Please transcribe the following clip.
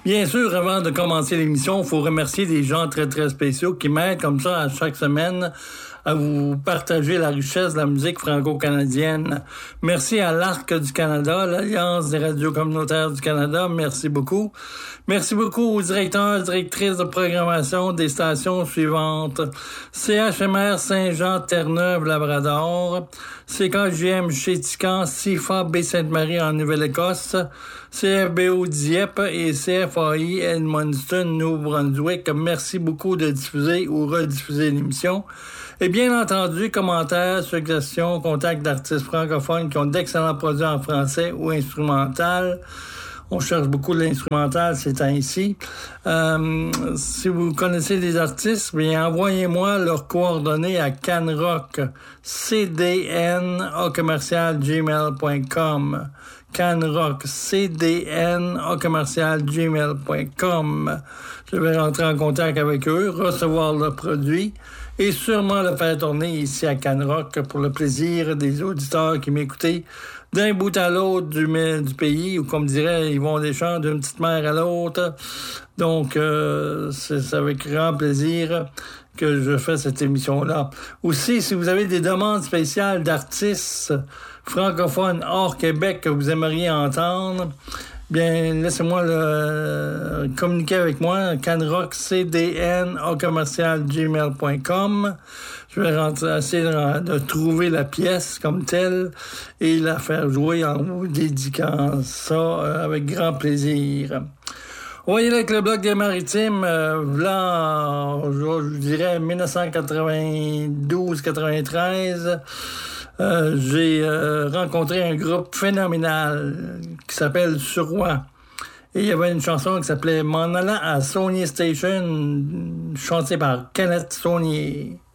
Bien sûr, avant de commencer l'émission, il faut remercier des gens très, très spéciaux qui m'aident comme ça à chaque semaine à vous partager la richesse de la musique franco-canadienne. Merci à l'Arc du Canada, l'Alliance des radios communautaires du Canada. Merci beaucoup. Merci beaucoup aux directeurs, directrices de programmation des stations suivantes. CHMR Saint-Jean, Terre-Neuve, Labrador. CKJM Chétican, CIFA Baie-Sainte-Marie en Nouvelle-Écosse. CFBO Dieppe et CFAI Edmundston, Nouveau-Brunswick. Merci beaucoup de diffuser ou rediffuser l'émission. Et bien entendu, commentaires, suggestions, contacts d'artistes francophones qui ont d'excellents produits en français ou instrumental. On cherche beaucoup de l'instrumental ces temps-ci. Si vous connaissez des artistes, bien envoyez-moi leurs coordonnées à canrock, cdn@gmail.com. canrock, cdn@gmail.com. Je vais rentrer en contact avec eux, recevoir leurs produits et sûrement le faire tourner ici à Canrock pour le plaisir des auditeurs qui m'écoutaient d'un bout à l'autre du pays, ou comme dirait Yvon Deschamps, d'une petite mer à l'autre. Donc, c'est avec grand plaisir que je fais cette émission-là. Aussi, si vous avez des demandes spéciales d'artistes francophones hors Québec que vous aimeriez entendre, bien, laissez-moi communiquer avec moi, canrockcdn@gmail.com. Je vais essayer de trouver la pièce comme telle et la faire jouer en vous dédiquant ça avec grand plaisir. On va y aller avec le bloc des Maritimes. Là, je dirais 1992-93. J'ai rencontré un groupe phénoménal qui s'appelle Suroît. Et il y avait une chanson qui s'appelait « M'en allant à Saunier Station », chantée par Kenneth Saunier.